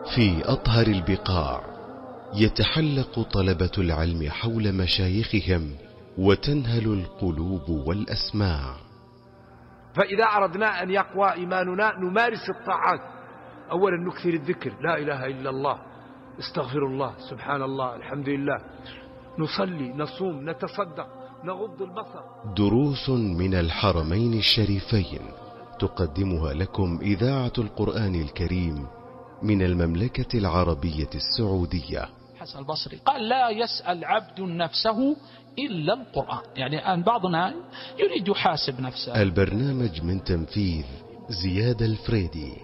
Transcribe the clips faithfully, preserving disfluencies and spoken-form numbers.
في أطهر البقاع يتحلق طلبة العلم حول مشايخهم وتنهل القلوب والأسماع. فإذا أردنا أن يقوى إيماننا نمارس الطاعات. أولا نكثر الذكر، لا إله إلا الله، استغفر الله، سبحان الله، الحمد لله، نصلي، نصوم، نتصدق، نغض البصر. دروس من الحرمين الشريفين تقدمها لكم إذاعة القرآن الكريم من المملكة العربية السعودية. حسن البصري قال: لا يسأل عبد نفسه إلا القرآن. يعني الآن بعضنا يريد يحاسب نفسه. البرنامج من تنفيذ زياد الفريدي.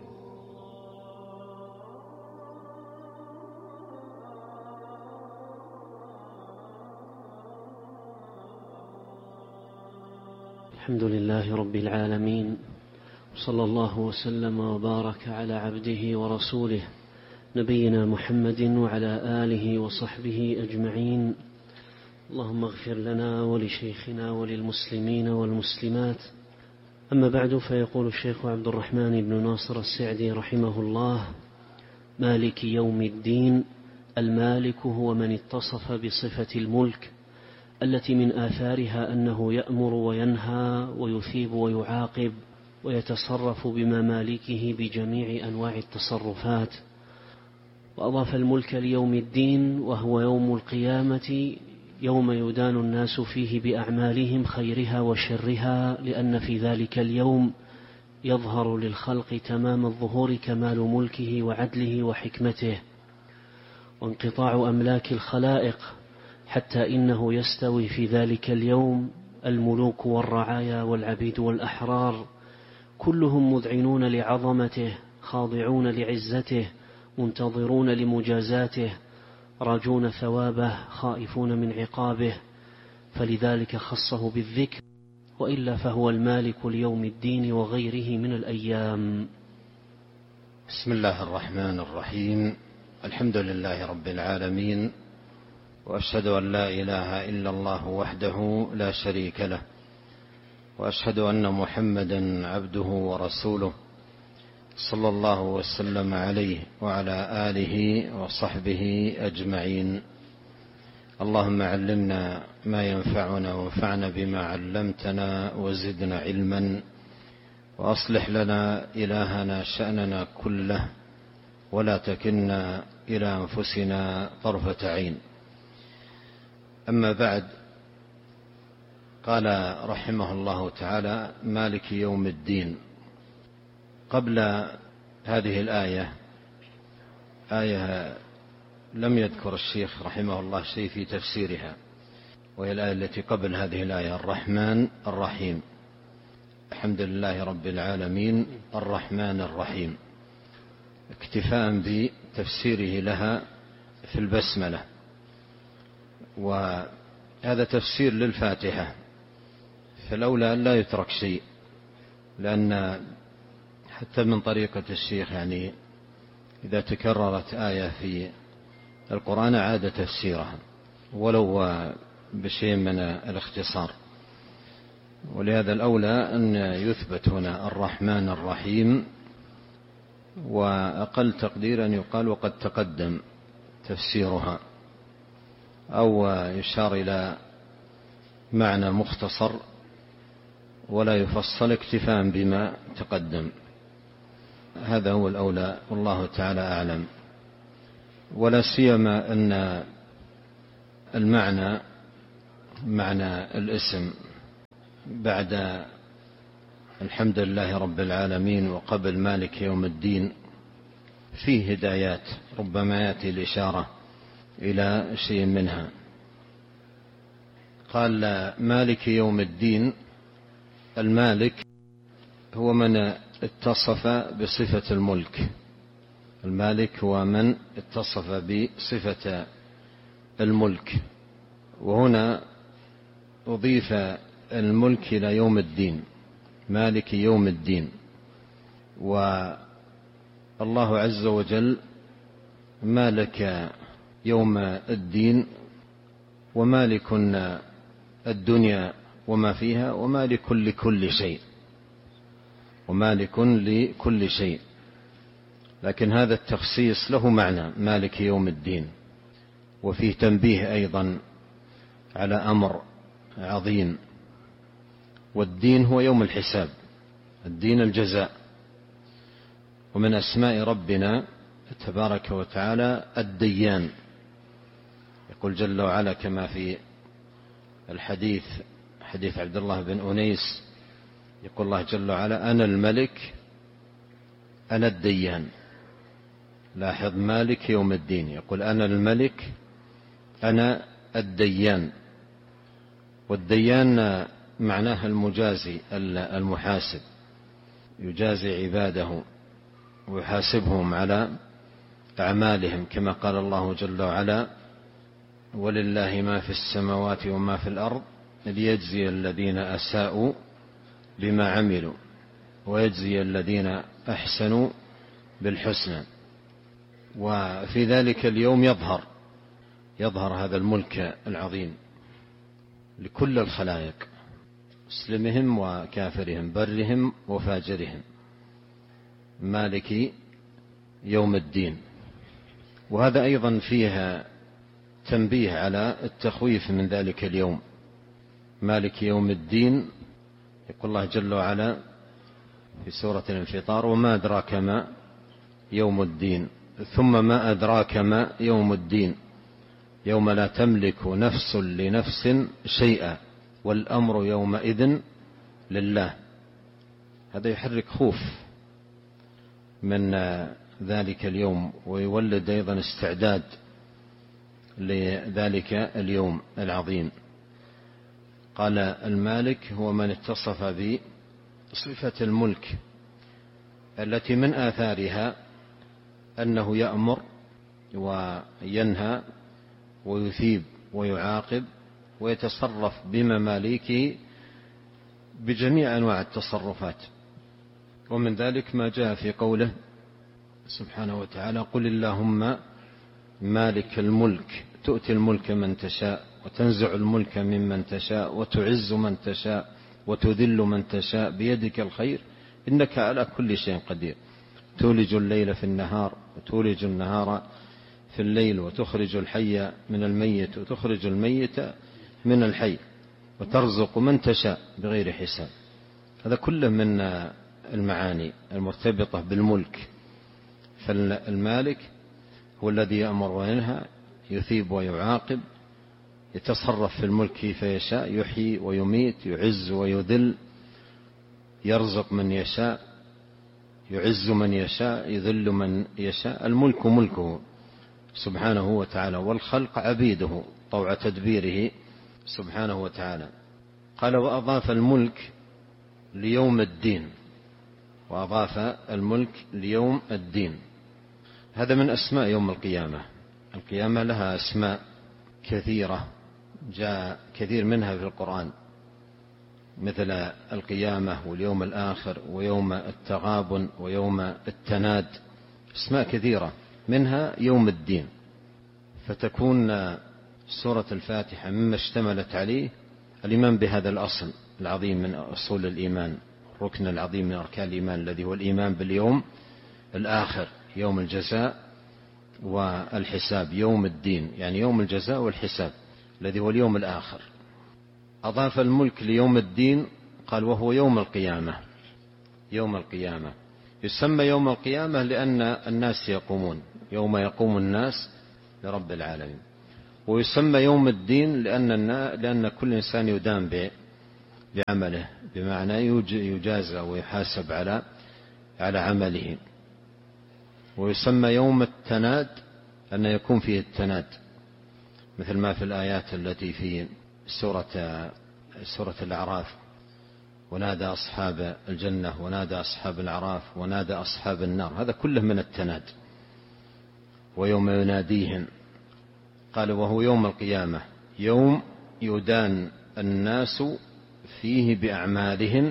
الحمد لله رب العالمين، صلى الله وسلم وبارك على عبده ورسوله نبينا محمد وعلى آله وصحبه أجمعين. اللهم اغفر لنا ولشيخنا وللمسلمين والمسلمات. أما بعد، فيقول الشيخ عبد الرحمن بن ناصر السعدي رحمه الله: مالك يوم الدين. المالك هو من اتصف بصفة الملك التي من آثارها أنه يأمر وينهى ويثيب ويعاقب ويتصرف بممالكه بجميع أنواع التصرفات. وأضاف الملك ليوم الدين، وهو يوم القيامة، يوم يدان الناس فيه بأعمالهم خيرها وشرها، لأن في ذلك اليوم يظهر للخلق تمام الظهور كمال ملكه وعدله وحكمته وانقطاع أملاك الخلائق، حتى إنه يستوي في ذلك اليوم الملوك والرعايا والعبيد والأحرار، كلهم مذعنون لعظمته، خاضعون لعزته، منتظرون لمجازاته، راجون ثوابه، خائفون من عقابه، فلذلك خصه بالذكر، وإلا فهو المالك ليوم الدين وغيره من الأيام. بسم الله الرحمن الرحيم. الحمد لله رب العالمين، وأشهد أن لا إله إلا الله وحده لا شريك له، وأشهد أن محمدا عبده ورسوله، صلى الله وسلم عليه وعلى آله وصحبه أجمعين. اللهم علمنا ما ينفعنا وانفعنا بما علمتنا وزدنا علما، وأصلح لنا إلهنا شأننا كله، ولا تكلنا إلى أنفسنا طرفة عين. أما بعد، قال رحمه الله تعالى: مالك يوم الدين. قبل هذه الآية آية لم يذكر الشيخ رحمه الله شيء في تفسيرها، وهي الآية التي قبل هذه الآية: الرحمن الرحيم. الحمد لله رب العالمين الرحمن الرحيم، اكتفاء بتفسيره لها في البسملة. وهذا تفسير للفاتحة، فالأولى أن لا يترك شيء، لأن حتى من طريقة الشيخ يعني إذا تكررت آية في القرآن عاد تفسيرها ولو بشيء من الاختصار، ولهذا الأولى أن يثبت هنا الرحمن الرحيم، وأقل تقديرا يقال وقد تقدم تفسيرها، أو يشار إلى معنى مختصر ولا يفصل اكتفاء بما تقدم. هذا هو الأولى، والله تعالى أعلم. ولا سيما أن المعنى معنى الاسم بعد الحمد لله رب العالمين وقبل مالك يوم الدين فيه هدايات، ربما يأتي الإشارة إلى شيء منها. قال: مالك يوم الدين. المالك هو من اتصف بصفة الملك. المالك هو من اتصف بصفة الملك، وهنا أضيف الملك إلى يوم الدين، مالك يوم الدين. والله عز وجل مالك يوم الدين، ومالك الدنيا وما فيها، ومالك لكل شيء، ومالك لكل شيء. لكن هذا التخصيص له معنى مالك يوم الدين، وفيه تنبيه أيضا على أمر عظيم، والدين هو يوم الحساب، الدين الجزاء. ومن أسماء ربنا تبارك وتعالى الديان، يقول جل وعلا كما في الحديث حديث عبد الله بن أنيس، يقول الله جل وعلا أنا الملك أنا الديان. لاحظ مالك يوم الدين، يقول أنا الملك أنا الديان. والديان معناها المجازي المحاسب، يجازي عباده ويحاسبهم على أعمالهم، كما قال الله جل وعلا ولله ما في السماوات وما في الأرض ليجزي الذين أساءوا بما عملوا ويجزي الذين أحسنوا بالحسنى. وفي ذلك اليوم يظهر يظهر هذا الملك العظيم لكل الخلائق، مسلمهم وكافرهم، برهم وفاجرهم، مالك يوم الدين. وهذا أيضا فيها تنبيه على التخويف من ذلك اليوم، مالك يوم الدين. يقول الله جل وعلا في سورة الانفطار وما أدراك ما يوم الدين، ثم ما أدراك ما يوم الدين يوم لا تملك نفس لنفس شيئا والأمر يومئذ لله. هذا يحرك خوف من ذلك اليوم، ويولد أيضا استعداد لذلك اليوم العظيم. قال المالك هو من اتصف بصفة الملك التي من آثارها أنه يأمر وينهى ويثيب ويعاقب ويتصرف بمماليكه بجميع أنواع التصرفات. ومن ذلك ما جاء في قوله سبحانه وتعالى قل اللهم مالك الملك تؤتي الملك من تشاء وتنزع الملك ممن تشاء وتعز من تشاء وتذل من تشاء بيدك الخير إنك على كل شيء قدير تولج الليل في النهار وتولج النهار في الليل وتخرج الحي من الميت وتخرج الميت من الحي وترزق من تشاء بغير حساب. هذا كله من المعاني المرتبطة بالملك. فالمالك هو الذي يأمر وينهى، يثيب ويعاقب، يتصرف في الملك كيف يشاء، يحيي ويميت، يعز ويذل، يرزق من يشاء، يعز من يشاء، يذل من يشاء. الملك ملكه سبحانه وتعالى، والخلق عبيده طوع تدبيره سبحانه وتعالى. قال وأضاف الملك ليوم الدين، وأضاف الملك ليوم الدين. هذا من أسماء يوم القيامة. القيامة لها أسماء كثيرة جاء كثير منها في القرآن، مثل القيامة واليوم الآخر ويوم التغابن ويوم التناد، أسماء كثيرة منها يوم الدين. فتكون سورة الفاتحة مما اشتملت عليه الإيمان بهذا الأصل العظيم من أصول الإيمان، الركن العظيم من أركان الإيمان الذي هو الإيمان باليوم الآخر، يوم الجزاء والحساب، يوم الدين يعني يوم الجزاء والحساب الذي هو اليوم الآخر. أضاف الملك ليوم الدين، قال وهو يوم القيامة. يوم القيامة يسمى يوم القيامة لأن الناس يقومون، يوم يقوم الناس لرب العالمين. ويسمى يوم الدين لأن لأن كل إنسان يدان بعمله، بمعنى يجازى ويحاسب على على عمله. ويسمى يوم التناد أن يكون فيه التناد، مثل ما في الآيات التي في سورة سورة الأعراف ونادى أصحاب الجنة ونادى أصحاب الأعراف ونادى أصحاب النار، هذا كله من التناد. ويوم يناديهم، قال وهو يوم القيامة يوم يدان الناس فيه بأعمالهم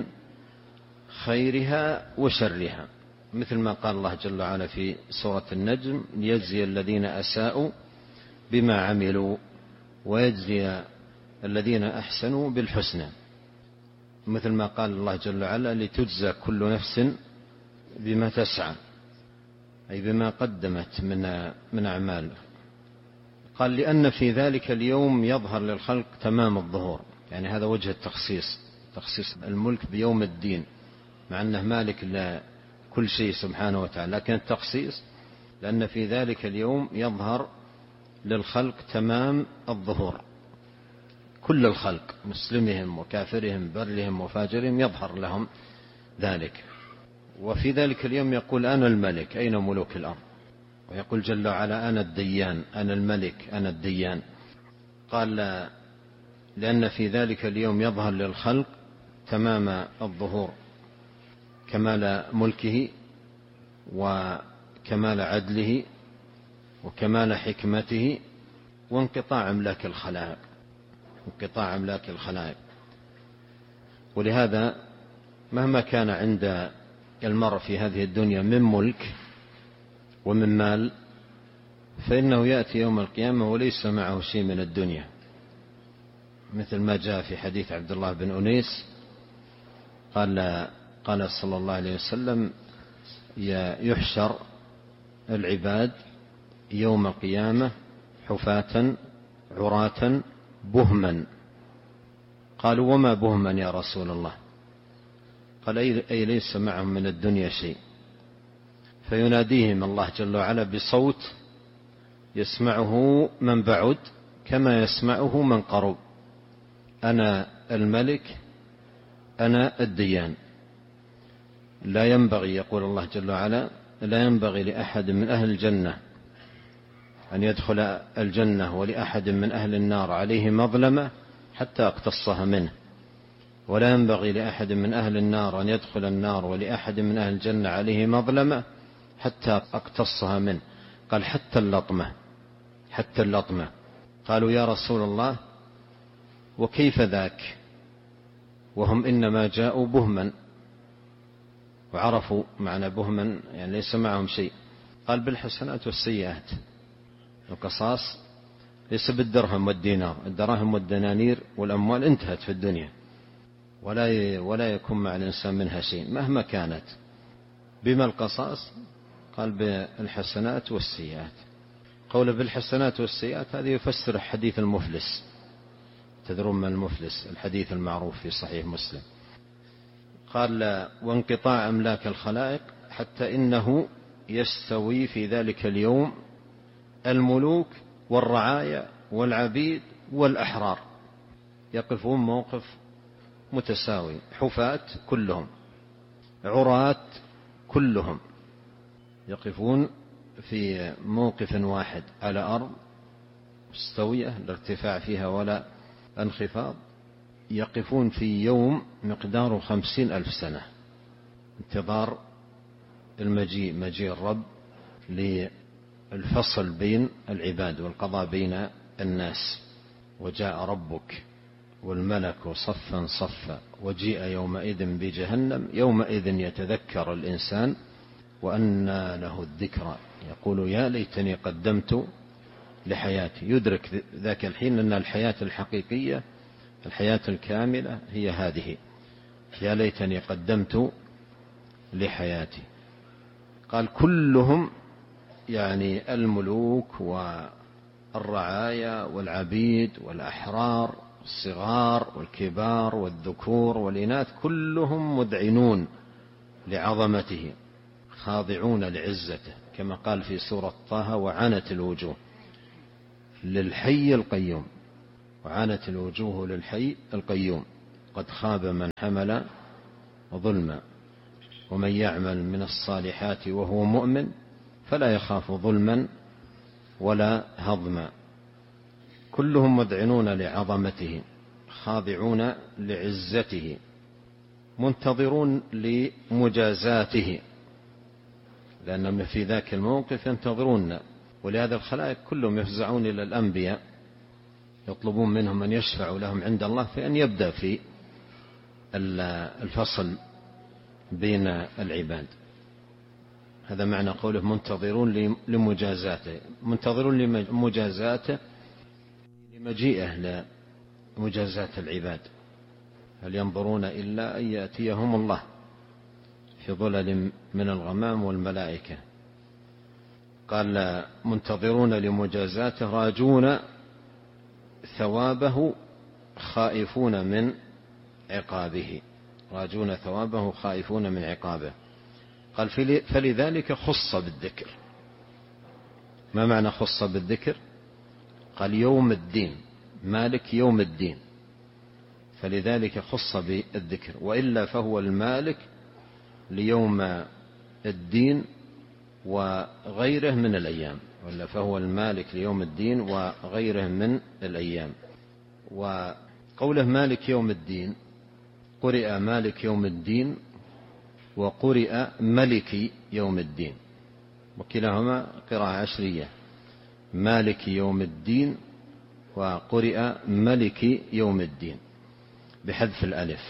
خيرها وشرها، مثل ما قال الله جل وعلا في سورة النجم ليجزي الذين أساءوا بما عملوا ويجزي الذين أحسنوا بالحسنى، مثل ما قال الله جل وعلا لتجزى كل نفس بما تسعى. أي بما قدمت من من أعمال. قال لأن في ذلك اليوم يظهر للخلق تمام الظهور، يعني هذا وجه التخصيص، تخصيص الملك بيوم الدين، مع أنه مالك لكل شيء سبحانه وتعالى، لكن التخصيص لأن في ذلك اليوم يظهر للخلق تمام الظهور، كل الخلق مسلمهم وكافرهم برهم وفاجرهم يظهر لهم ذلك. وفي ذلك اليوم يقول أنا الملك أين ملوك الأرض، ويقول جل وعلا أنا الديان أنا الملك أنا الديان. قال لأن في ذلك اليوم يظهر للخلق تمام الظهور، كمال ملكه وكمال عدله وكمال حكمته وانقطاع أملاك الخلائق، انقطاع أملاك الخلائق. ولهذا مهما كان عند المرء في هذه الدنيا من ملك ومن مال، فإنه يأتي يوم القيامة وليس معه شيء من الدنيا، مثل ما جاء في حديث عبد الله بن أنيس قال قال صلى الله عليه وسلم يحشر العباد يوم القيامة حفاة عراة بهما. قالوا وما بهما يا رسول الله؟ قال أي ليس معهم من الدنيا شيء. فيناديهم الله جل وعلا بصوت يسمعه من بعد كما يسمعه من قرب، أنا الملك أنا الديان. لا ينبغي، يقول الله جل وعلا، لا ينبغي لأحد من أهل الجنة أن يدخل الجنة ولأحد من أهل النار عليه مظلمة حتى أقتصها منه، ولا ينبغي لأحد من أهل النار أن يدخل النار ولأحد من أهل الجنة عليه مظلمة حتى أقتصها منه. قال حتى اللطمة، حتى اللطمة. قالوا يا رسول الله وكيف ذاك وهم إنما جاءوا بهما، وعرفوا معنى بهما يعني ليس معهم شيء. قال بالحسنات والسيئات. القصاص ليس بالدرهم والدينار، الدراهم والدنانير والأموال انتهت في الدنيا، ولا ولا يكون مع الإنسان منها شيء مهما كانت. بما القصاص؟ قال بالحسنات والسيئات. قول بالحسنات والسيئات هذه يفسر حديث المفلس. تدرون من المفلس؟ الحديث المعروف في صحيح مسلم. قال وانقطاع أملاك الخلائق حتى إنه يستوي في ذلك اليوم الملوك والرعايا والعبيد والأحرار، يقفون موقف متساوي، حفاة كلهم عراة كلهم يقفون في موقف واحد على أرض مستوية لا ارتفاع فيها ولا انخفاض، يقفون في يوم مقداره خمسين ألف سنة انتظار المجيء، مجيء الرب للفصل بين العباد والقضاء بين الناس. وجاء ربك والملك صفا صفا وجيء يومئذ بجهنم يومئذ يتذكر الإنسان وأنى له الذكرى يقول يا ليتني قدمت لحياتي. يدرك ذاك الحين أن الحياة الحقيقية الحياة الكاملة هي هذه، يا ليتني قدمت لحياتي. قال كلهم يعني الملوك والرعايا والعبيد والأحرار الصغار والكبار والذكور والإناث كلهم مذعنون لعظمته خاضعون لعزته، كما قال في سورة طه وعنت الوجوه للحي القيوم، وعنت الوجوه للحي القيوم قد خاب من حمل ظلما ومن يعمل من الصالحات وهو مؤمن فلا يخاف ظلما ولا هضما. كلهم مذعنون لعظمته خاضعون لعزته منتظرون لمجازاته، لأنهم في ذاك الموقف ينتظرون. ولهذا الخلائق كلهم يفزعون إلى الأنبياء يطلبون منهم أن يشفعوا لهم عند الله في أن يبدأ في الفصل بين العباد. هذا معنى قوله منتظرون لمجازاته، منتظرون لمجازاته لمجيئه لمجازاة العباد. هل ينظرون إلا أن يأتيهم الله في ظلل من الغمام والملائكة قال منتظرون لمجازاته راجون ثوابه خائفون من عقابه، راجون ثوابه خائفون من عقابه. قال فلذلك خص بالذكر. ما معنى خص بالذكر؟ قال يوم الدين، مالك يوم الدين، فلذلك خص بالذكر، وإلا فهو المالك ليوم الدين وغيره من الأيام، وإلا فهو المالك ليوم الدين وغيره من الأيام. وقوله مالك يوم الدين قرئ مالك يوم الدين وقرئ ملك يوم الدين، وكلاهما قراءة عشرية، مالك يوم الدين وقرئ ملك يوم الدين بحذف الألف.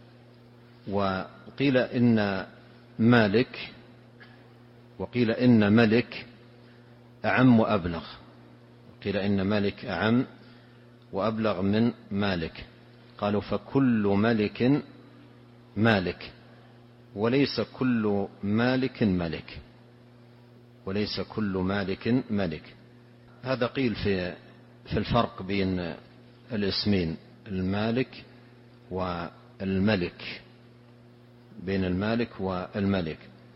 وقيل إن مالك وقيل إن ملك أعم وأبلغ، قيل إن ملك أعم وأبلغ من مالك. قالوا فكل ملك مالك وليس كل مالك ملك، وليس كل مالك ملك. هذا قيل في في الفرق بين الاسمين المالك والملك، بين المالك والملك.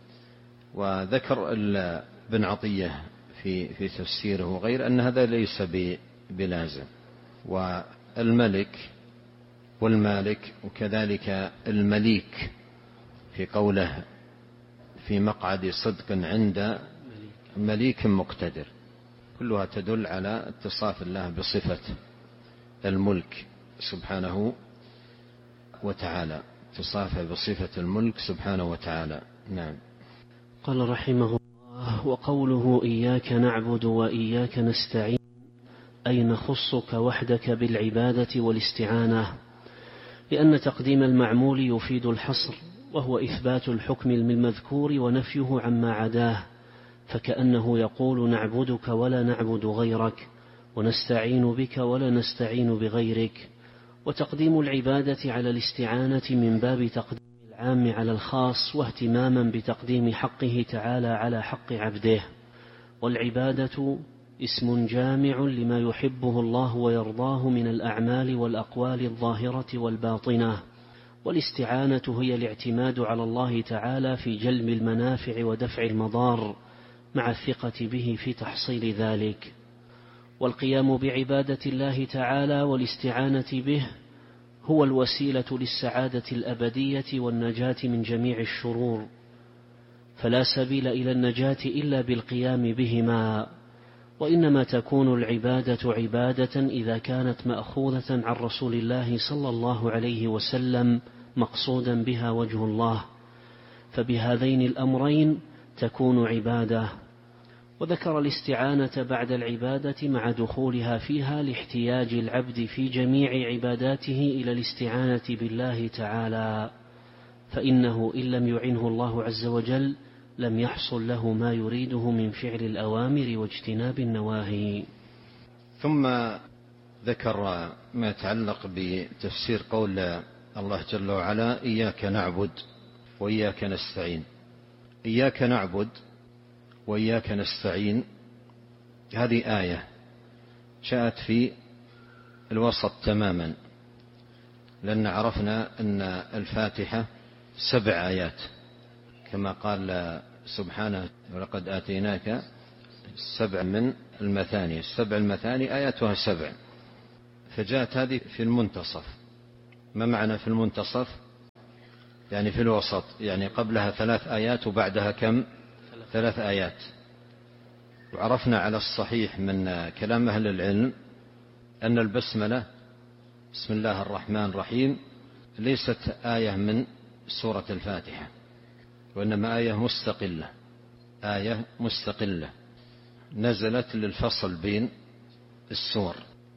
وذكر ابن عطية في في تفسيره وغير أن هذا ليس بلازم، والملك والمالك وكذلك المليك في قوله في مقعد صدق عند مليك مقتدر، كلها تدل على اتصاف الله بصفة الملك سبحانه وتعالى، اتصافه بصفة الملك سبحانه وتعالى. نعم. قال رحمه الله: وقوله إياك نعبد وإياك نستعين أي نخصك وحدك بالعبادة والاستعانة، لأن تقديم المعمول يفيد الحصر، وهو إثبات الحكم المذكور ونفيه عما عداه، فكأنه يقول نعبدك ولا نعبد غيرك، ونستعين بك ولا نستعين بغيرك. وتقديم العبادة على الاستعانة من باب تقديم العام على الخاص، واهتماما بتقديم حقه تعالى على حق عبده. والعبادة اسم جامع لما يحبه الله ويرضاه من الأعمال والأقوال الظاهرة والباطنة، والاستعانة هي الاعتماد على الله تعالى في جلب المنافع ودفع المضار مع الثقة به في تحصيل ذلك. والقيام بعبادة الله تعالى والاستعانة به هو الوسيلة للسعادة الأبدية والنجاة من جميع الشرور، فلا سبيل إلى النجاة إلا بالقيام بهما. وإنما تكون العبادة عبادة إذا كانت مأخوذة عن رسول الله صلى الله عليه وسلم مقصودا بها وجه الله، فبهذين الأمرين تكون عبادة. وذكر الاستعانة بعد العبادة مع دخولها فيها لاحتياج العبد في جميع عباداته إلى الاستعانة بالله تعالى، فإنه إن لم يعنه الله عز وجل لم يحصل له ما يريده من فعل الأوامر واجتناب النواهي. ثم ذكر ما يتعلق بتفسير قول الله جل وعلا إياك نعبد وإياك نستعين. إياك نعبد وإياك نستعين هذه آية جاءت في الوسط تماما، لأن عرفنا أن الفاتحة سبع آيات كما قال سبحانه ولقد آتيناك سبع من المثاني، السبع المثاني آياتها سبع، فجاءت هذه في المنتصف. ما معنى في المنتصف؟ يعني في الوسط، يعني قبلها ثلاث آيات وبعدها كم؟ ثلاث آيات. وعرفنا على الصحيح من كلام أهل العلم أن البسملة بسم الله الرحمن الرحيم ليست آية من سورة الفاتحة، وإنما آية مستقلة، آية مستقلة نزلت للفصل بين السور،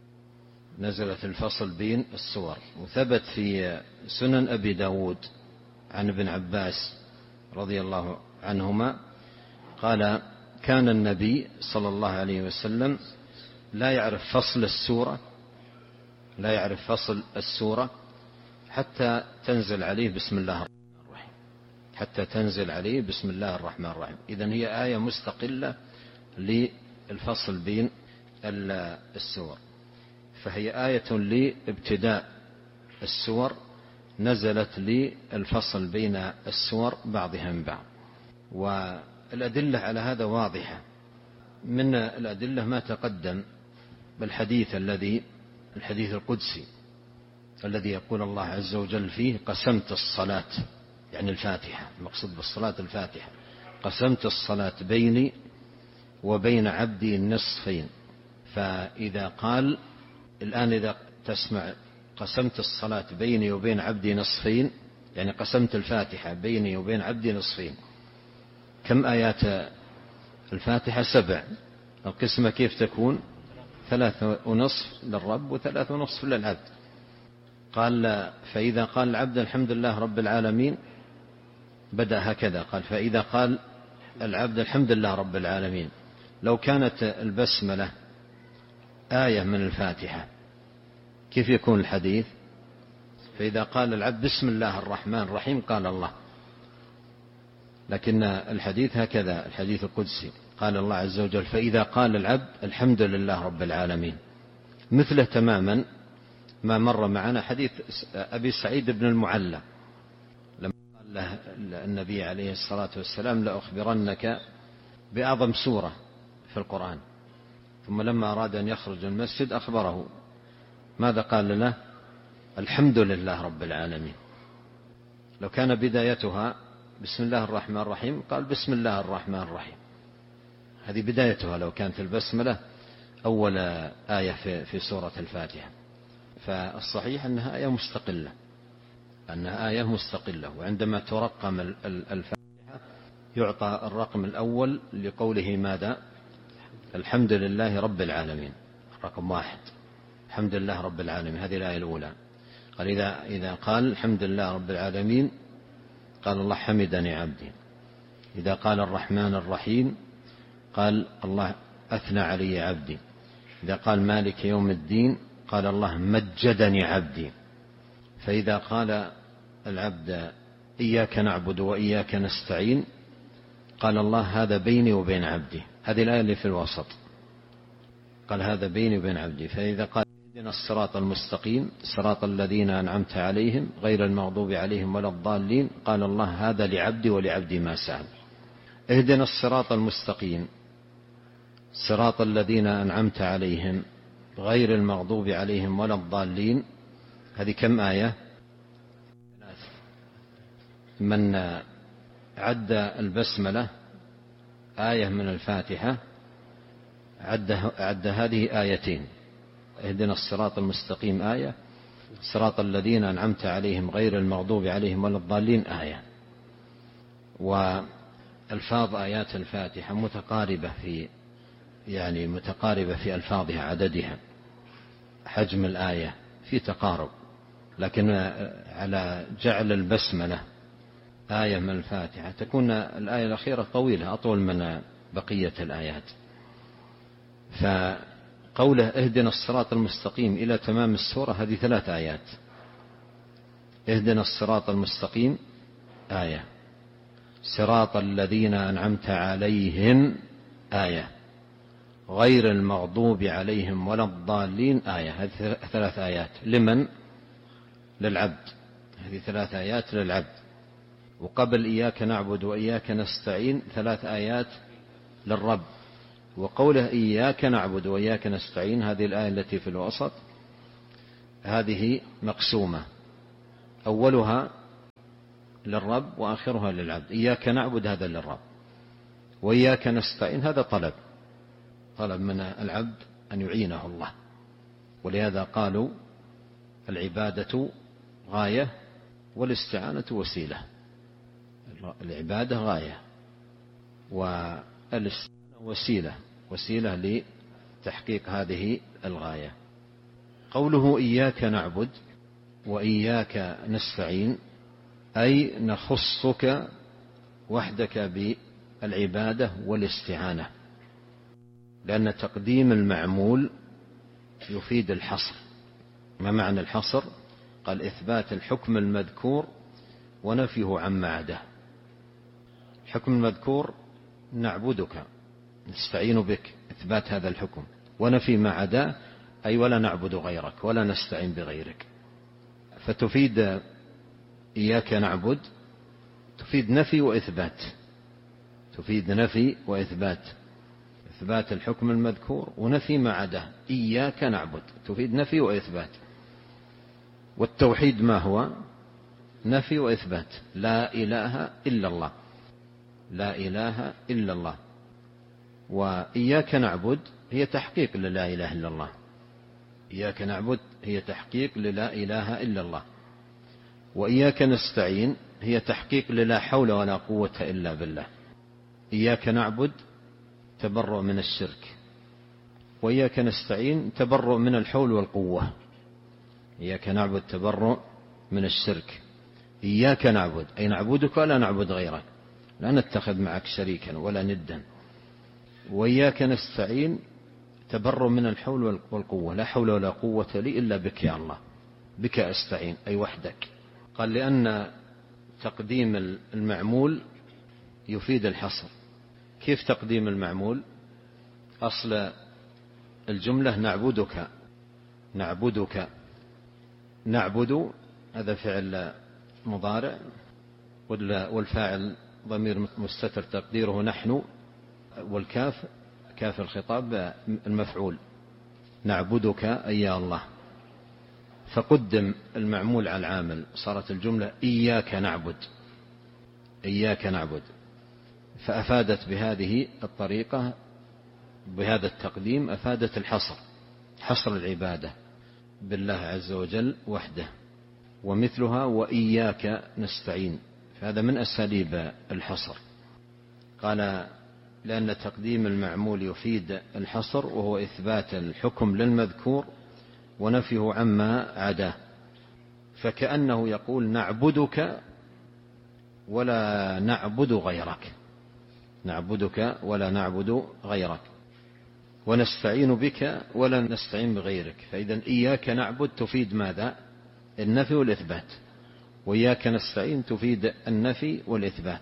نزلت الفصل بين السور. وثبت في سنن أبي داود عن ابن عباس رضي الله عنهما قال كان النبي صلى الله عليه وسلم لا يعرف فصل السورة لا يعرف فصل السورة حتى تنزل عليه بسم الله الرحمن الرحيم، حتى تنزل عليه بسم الله الرحمن الرحيم. إذن هي آية مستقلة للفصل بين السور، فهي آية لابتداء السور نزلت للفصل بين السور بعضها من بعض. والأدلة على هذا واضحة. من الأدلة ما تقدم بالحديث الذي الحديث القدسي الذي يقول الله عز وجل فيه: قسمت الصلاة، يعني الفاتحة، المقصود بالصلاة الفاتحة، قسمت الصلاة بيني وبين عبدي النصفين. فإذا قال الآن إذا تسمع قسمت الصلاة بيني وبين عبدي نصفين، يعني قسمت الفاتحة بيني وبين عبدي نصفين. كم آيات الفاتحة؟ سبع. القسمة كيف تكون؟ ثلاثة ونصف للرب وثلاثة ونصف للعبد. قال: فإذا قال العبد الحمد لله رب العالمين، بدأ هكذا، قال: فإذا قال العبد الحمد لله رب العالمين، لو كانت البسملة آية من الفاتحة كيف يكون الحديث؟ فإذا قال العبد بسم الله الرحمن الرحيم قال الله. لكن الحديث هكذا، الحديث القدسي قال الله عز وجل: فإذا قال العبد الحمد لله رب العالمين. مثله تماما ما مر معنا حديث أبي سعيد بن المعلى لما قال له النبي عليه الصلاة والسلام: لأخبرنك بأعظم سورة في القرآن. ثم لما أراد أن يخرج المسجد أخبره، ماذا قال له؟ الحمد لله رب العالمين. لو كان بدايتها بسم الله الرحمن الرحيم قال بسم الله الرحمن الرحيم، هذه بدايتها لو كانت البسملة أول آية في, في سورة الفاتحة. فالصحيح أنها آية مستقلة، أنها آية مستقلة. وعندما ترقم الفاتحة يعطى الرقم الأول لقوله ماذا؟ الحمد لله رب العالمين، رقم واحد، الحمد لله رب العالمين، هذه الآية الأولى. قال إذا, إذا قال الحمد لله رب العالمين قال الله حمدني عبدي. إذا قال الرحمن الرحيم قال الله أثنى علي عبدي. إذا قال مالك يوم الدين قال الله مجدني عبدي. فإذا قال العبد إياك نعبد وإياك نستعين قال الله هذا بيني وبين عبدي. هذه الآية اللي في الوسط، قال هذا بيني وبين عبدي. فإذا قال اهدنا الصراط المستقيم صراط الذين أنعمت عليهم غير المغضوب عليهم ولا الضالين قال الله هذا لعبدي ولعبدي ما سأل. اهدنا الصراط المستقيم صراط الذين أنعمت عليهم غير المغضوب عليهم ولا الضالين، هذه كم آية؟ ثلاث. من عد البسملة آية من الفاتحة عد, عد هذه آيتين: اهدنا الصراط المستقيم آية، صراط الذين أنعمت عليهم غير المغضوب عليهم ولا الضالين آية. والفاظ آيات الفاتحة متقاربة في يعني متقاربة في ألفاظها، عددها، حجم الآية في تقارب، لكن على جعل البسملة آية من الفاتحة تكون الآية الأخيرة طويلة أطول من بقية الآيات. فقوله اهدنا الصراط المستقيم إلى تمام السورة هذه ثلاث آيات. اهدنا الصراط المستقيم آية، صراط الذين أنعمت عليهم آية، غير المغضوب عليهم ولا الضالين آية. هذه ثلاث آيات لمن؟ للعبد. هذه ثلاث آيات للعبد. وقبل إياك نعبد وإياك نستعين ثلاث آيات للرب. وقوله إياك نعبد وإياك نستعين هذه الآية التي في الوسط هذه مقسومة، أولها للرب وآخرها للعبد. إياك نعبد هذا للرب، وإياك نستعين هذا طلب، طلب من العبد أن يعينه الله. ولهذا قالوا العبادة غاية والاستعانة وسيلة. العبادة غاية والاستعانة وسيلة، وسيلة لتحقيق هذه الغاية. قوله إياك نعبد وإياك نستعين أي نخصك وحدك بالعبادة والاستعانة، لأن تقديم المعمول يفيد الحصر. ما معنى الحصر؟ قال إثبات الحكم المذكور ونفيه عما عداه. الحكم المذكور نعبدك، نستعين بك، إثبات هذا الحكم، ونفي ما عداه أي ولا نعبد غيرك ولا نستعين بغيرك. فتفيد إياك نعبد تفيد نفي وإثبات، تفيد نفي وإثبات، إثبات الحكم المذكور ونفي ما عداه. إياك نعبد تفيد نفي وإثبات. والتوحيد ما هو؟ نفي وإثبات، لا إله إلا الله، لا إله إلا الله. وإياك نعبد هي تحقيق للا إله إلا الله، إياك نعبد هي تحقيق للا إله إلا الله. وإياك نستعين هي تحقيق للا حول ولا قوة إلا بالله. إياك نعبد تبرؤ من الشرك، وإياك نستعين تبرؤ من الحول والقوة. إياك نعبد تبرؤ من الشرك، إياك نعبد أي نعبدك ولا نعبد غيرك، لا نتخذ معك شريكا ولا ندا. وإياك نستعين تبرؤ من الحول والقوة، لا حول ولا قوة لي إلا بك يا الله، بك أستعين أي وحدك. قال لأن تقديم المعمول يفيد الحصر. كيف تقديم المعمول؟ أصل الجملة نعبدك، نعبدك، نعبد هذا فعل مضارع، والفاعل ضمير مستتر تقديره نحن، والكاف كاف الخطاب المفعول، نعبدك أي يا الله. فقدم المعمول على العامل، صارت الجملة إياك نعبد، إياك نعبد. فأفادت بهذه الطريقة، بهذا التقديم أفادت الحصر، حصر العبادة بالله عز وجل وحده. ومثلها وإياك نستعين، فهذا من أساليب الحصر. قال لأن تقديم المعمول يفيد الحصر، وهو إثبات الحكم للمذكور ونفيه عما عداه. فكأنه يقول نعبدك ولا نعبد غيرك، نعبدك ولا نعبد غيرك، ونستعين بك ولا نستعين بغيرك. فإذا إياك نعبد تفيد ماذا؟ النفي والإثبات، وإياك نستعين تفيد النفي والإثبات.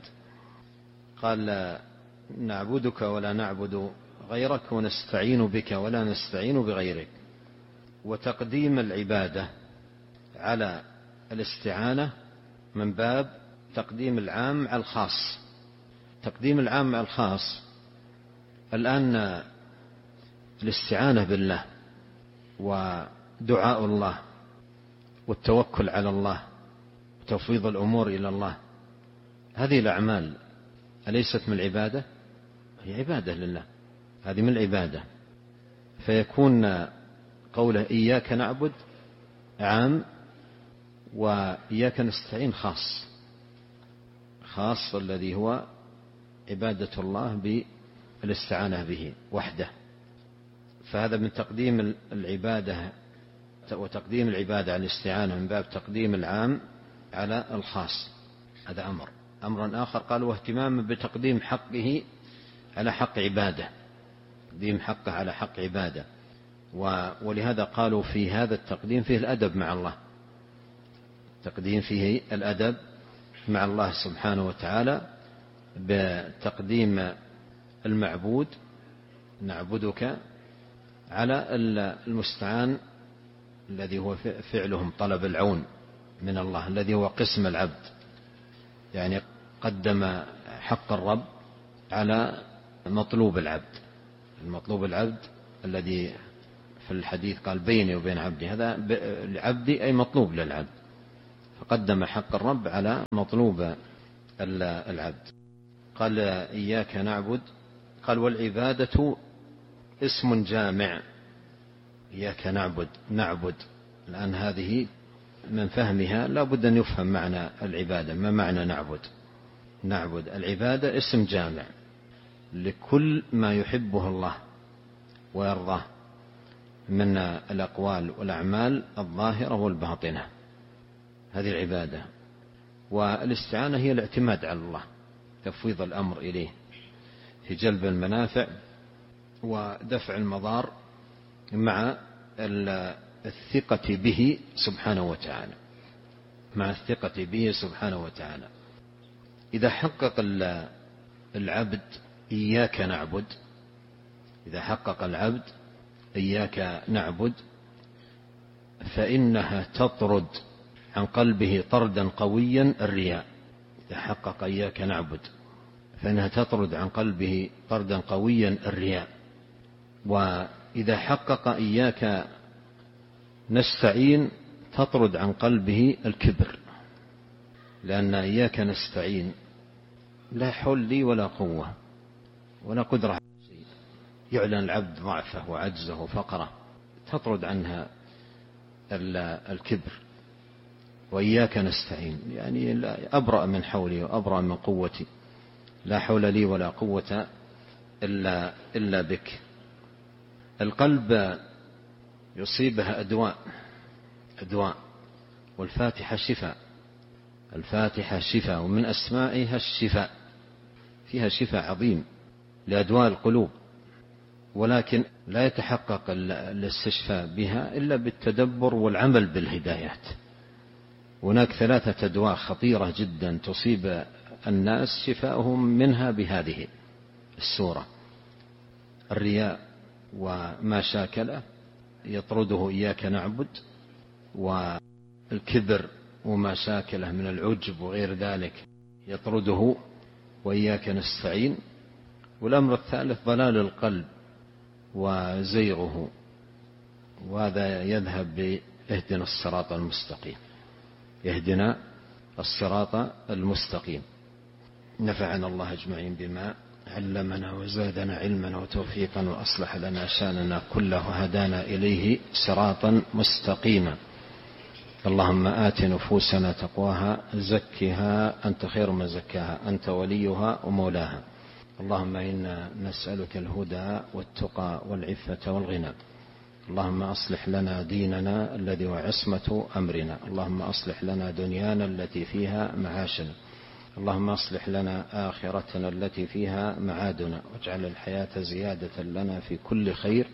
قال نعبدك ولا نعبد غيرك ونستعين بك ولا نستعين بغيرك. وتقديم العبادة على الاستعانة من باب تقديم العام على الخاص. تقديم العام على الخاص، الآن الاستعانة بالله ودعاء الله والتوكل على الله وتفويض الأمور إلى الله، هذه الأعمال أليست من العبادة؟ هي عبادة لله، هذه من العبادة. فيكون قوله إياك نعبد عام، وإياك نستعين خاص، خاص الذي هو عبادة الله بالاستعانة به وحده. فهذا من تقديم العبادة، وتقديم العبادة على الاستعانة من باب تقديم العام على الخاص. هذا أمر. أمر آخر قال واهتمام بتقديم حقه على حق عباده، تقديم حقه على حق عباده. ولهذا قالوا في هذا التقديم فيه الأدب مع الله، تقديم فيه الأدب مع الله سبحانه وتعالى بتقديم المعبود نعبدك على المستعان الذي هو فعلهم طلب العون من الله، الذي هو قسم العبد. يعني قدم حق الرب على مطلوب العبد، المطلوب العبد الذي في الحديث قال بيني وبين عبدي، هذا لعبدي أي مطلوب للعبد، فقدم حق الرب على مطلوب العبد. قال إياك نعبد، قال والعبادة اسم جامع. إياك نعبد، نعبد الآن هذه من فهمها لا بد أن يفهم معنى العبادة. ما معنى نعبد؟ نعبد العبادة اسم جامع لكل ما يحبه الله ويرضاه من الأقوال والأعمال الظاهرة والباطنة، هذه العبادة. والاستعانة هي الاعتماد على الله، تفويض الأمر إليه في جلب المنافع ودفع المضار مع الثقة به سبحانه وتعالى، مع الثقة به سبحانه وتعالى. إذا حقق العبد إياك نعبد إذا حقق العبد إياك نعبد فإنها تطرد عن قلبه طردا قويا الرياء. إذا حقق إياك نعبد فإنها تطرد عن قلبه طردا قويا الرياء. وإذا حقق إياك نستعين تطرد عن قلبه الكبر، لأن إياك نستعين لا حول لي ولا قوة ولا قدرة على شيء، يعلن العبد ضعفه وعجزه وفقره، تطرد عنها الكبر. وإياك نستعين يعني أبرأ من حولي وأبرأ من قوتي، لا حول لي ولا قوة إلا, إلا بك. القلب يصيبها أدواء أدواء والفاتحة شفاء. الفاتحة شفاء، ومن أسمائها الشفاء، فيها شفاء عظيم لأدواء القلوب، ولكن لا يتحقق الاستشفاء بها إلا بالتدبر والعمل بالهدايات. هناك ثلاثة أدواء خطيرة جدا تصيب الناس شفاءهم منها بهذه السورة: الرياء وما شاكله يطرده إياك نعبد، والكبر وما شاكله من العجب وغير ذلك يطرده وإياك نستعين، والأمر الثالث ضلال القلب وزيغه، وهذا يذهب بإهدنا الصراط المستقيم. يهدنا الصراط المستقيم. نفعنا الله أجمعين بما علمنا وزادنا علما وتوفيقا وأصلح لنا شأننا كله وهدانا إليه صراطا مستقيما. اللهم آت نفوسنا تقواها زكها أنت خير من زكاها أنت وليها ومولاها. اللهم إنا نسألك الهدى والتقى والعفة والغنى. اللهم أصلح لنا ديننا الذي هو عصمة أمرنا. اللهم أصلح لنا دنيانا التي فيها معاشنا. اللهم أصلح لنا آخرتنا التي فيها معادنا، واجعل الحياة زيادة لنا في كل خير،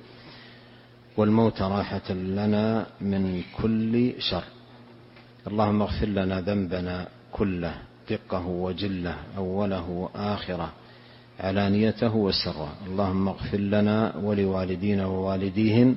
والموت راحة لنا من كل شر. اللهم اغفر لنا ذنبنا كله دقه وجله، أوله وآخره، علانيته وسره. اللهم اغفر لنا ولوالدينا ووالديهم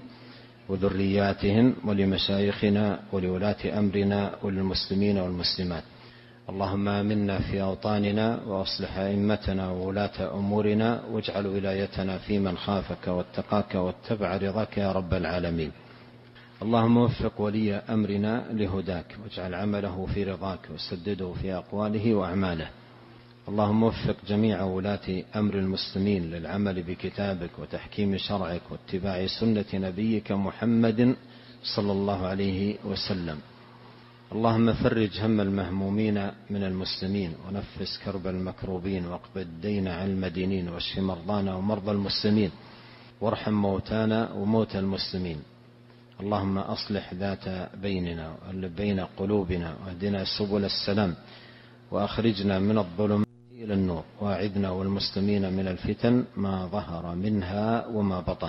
وذرياتهم ولمشايخنا ولولاة أمرنا وللمسلمين والمسلمات. اللهم آمنا في أوطاننا وأصلح أئمتنا وولاة أمورنا، واجعل ولايتنا في من خافك واتقاك واتبع رضاك يا رب العالمين. اللهم وفق ولي أمرنا لهداك، واجعل عمله في رضاك، وسدده في أقواله وأعماله. اللهم وفق جميع ولاة أمر المسلمين للعمل بكتابك وتحكيم شرعك واتباع سنة نبيك محمد صلى الله عليه وسلم. اللهم فرج هم المهمومين من المسلمين، ونفس كرب المكروبين، واقض الدين عن المدينين، واشف مرضانا ومرضى المسلمين، وارحم موتانا وموتى المسلمين. اللهم أصلح ذات بيننا وبين قلوبنا، واهدنا سبل السلام، وأخرجنا من الظلمات إلى النور، واعذنا والمسلمين من الفتن ما ظهر منها وما بطن.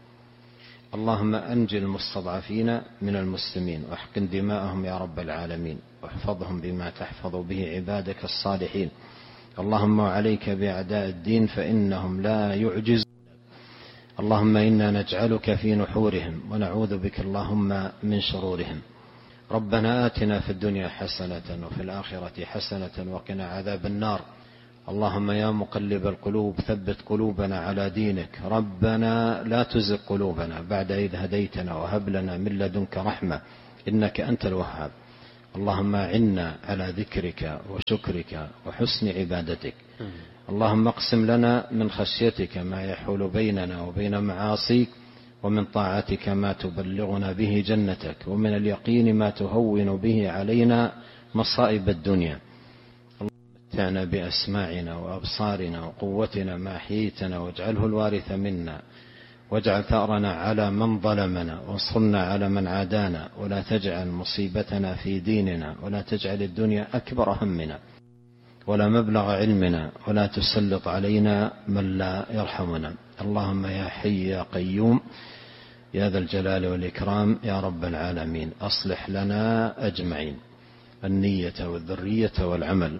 اللهم أنجِ المستضعفين من المسلمين، واحقن دماءهم يا رب العالمين، واحفظهم بما تحفظ به عبادك الصالحين. اللهم عليك بأعداء الدين فإنهم لا يعجزون. اللهم إنا نجعلك في نحورهم، ونعوذ بك اللهم من شرورهم. ربنا آتنا في الدنيا حسنة وفي الآخرة حسنة وقنا عذاب النار. اللهم يا مقلب القلوب ثبت قلوبنا على دينك. ربنا لا تزغ قلوبنا بعد إذ هديتنا، وهب لنا من لدنك رحمة إنك أنت الوهاب. اللهم أعنا على ذكرك وشكرك وحسن عبادتك. اللهم اقسم لنا من خشيتك ما يحول بيننا وبين معاصيك، ومن طاعتك ما تبلغنا به جنتك، ومن اليقين ما تهون به علينا مصائب الدنيا. متعنا بأسماعنا وأبصارنا وقوتنا ما أحييتنا، واجعله الوارث منا، واجعل ثأرنا على من ظلمنا، وانصرنا على من عادانا، ولا تجعل مصيبتنا في ديننا، ولا تجعل الدنيا أكبر همنا ولا مبلغ علمنا، ولا تسلط علينا من لا يرحمنا. اللهم يا حي يا قيوم يا ذا الجلال والإكرام يا رب العالمين، أصلح لنا أجمعين النية والذرية والعمل.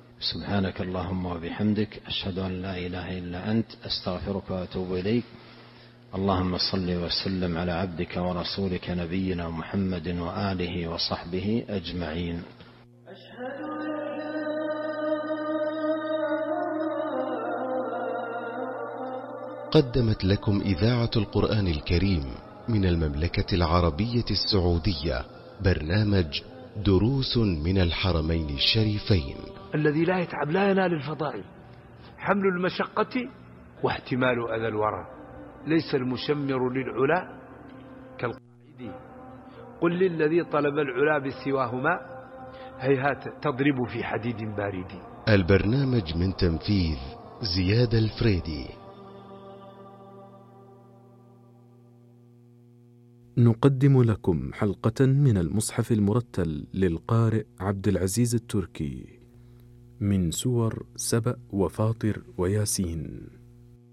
سبحانك اللهم وبحمدك، أشهد أن لا إله إلا أنت، أستغفرك وأتوب إليك. اللهم صل وسلم على عبدك ورسولك نبينا محمد وآله وصحبه أجمعين. قدمت لكم إذاعة القرآن الكريم من المملكة العربية السعودية برنامج دروس من الحرمين الشريفين. الذي لا يتعب لا ينال الفضائل. حمل المشقة واحتمال أذى الورى. ليس المشمر للعلا كالقاعد. قل للذي طلب العلا بسواهما هيهات تضرب في حديد بارد. البرنامج من تنفيذ زياد الفريدي. نقدم لكم حلقة من المصحف المرتل للقارئ عبد العزيز التركي من سور سبأ وفاطر وياسين.